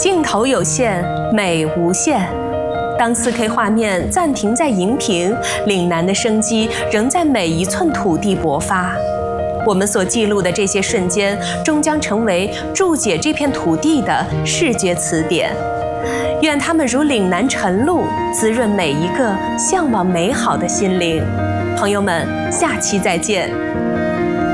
镜头有限，美无限。当 4K 画面暂停在荧屏，岭南的生机仍在每一寸土地勃发。我们所记录的这些瞬间，终将成为注解这片土地的视觉词典。愿它们如岭南晨露，滋润每一个向往美好的心灵。朋友们，下期再见。